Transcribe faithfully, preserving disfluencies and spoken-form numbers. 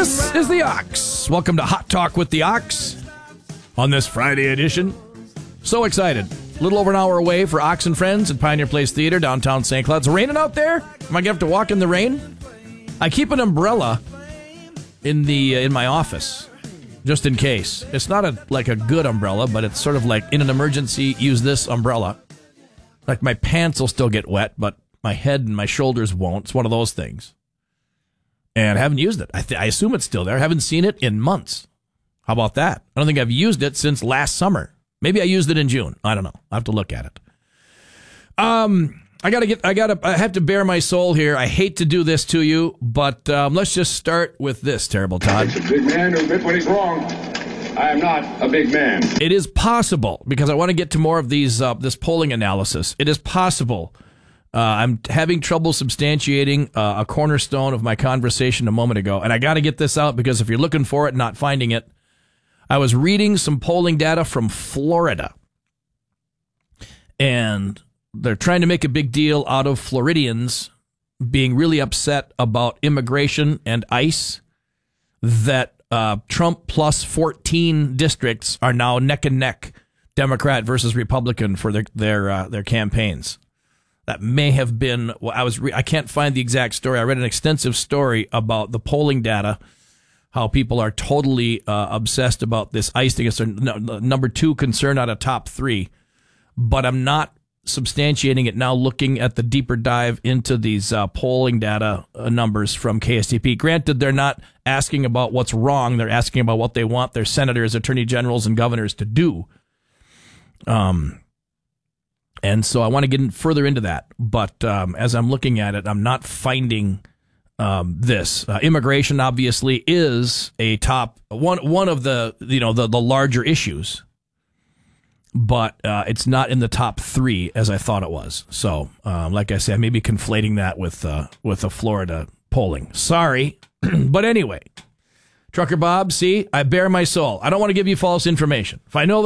This is the Ox. Welcome to Hot Talk with the Ox on this Friday edition. So excited. A little over an hour away for Ox and Friends at Pioneer Place Theater, downtown Saint Cloud. It's raining out there? Am I going to have to walk in the rain? I keep an umbrella in the uh, in my office, just in case. It's not a like a good umbrella, but it's sort of like, in an emergency, use this umbrella. Like, my pants will still get wet, but my head and my shoulders won't. It's one of those things. And I haven't used it. I, th- I assume it's still there. I haven't seen it in months. How about that? I don't think I've used it since last summer. Maybe I used it in June. I don't know. I have to look at it. Um, I gotta get. I gotta. I have to bare my soul here. I hate to do this to you, but um, let's just start with this. Terrible Todd. It's a big man who admit when he's wrong. I am not a big man. It is possible, because I want to get to more of these. Uh, this polling analysis. It is possible. Uh, I'm having trouble substantiating uh, a cornerstone of my conversation a moment ago, and I got to get this out, because if you're looking for it and not finding it, I was reading some polling data from Florida, and they're trying to make a big deal out of Floridians being really upset about immigration and ICE, that uh, Trump plus fourteen districts are now neck and neck, Democrat versus Republican, for their their uh, their campaigns. That may have been, well, I was re- I can't find the exact story. I read an extensive story about the polling data, how people are totally uh, obsessed about this ICE thing. It's their n- number two concern out of top three. But I'm not substantiating it now, looking at the deeper dive into these uh, polling data uh, numbers from K S T P. Granted, they're not asking about what's wrong. They're asking about what they want their senators, attorney generals, and governors to do. Um. And so I want to get further into that. But um, as I'm looking at it, I'm not finding um, this. Uh, immigration, obviously, is a top one one of the, you know, the, the larger issues. But uh, it's not in the top three as I thought it was. So, um, like I said, maybe conflating that with uh, with the Florida polling. Sorry. But anyway, Trucker Bob, see, I bare my soul. I don't want to give you false information. If I know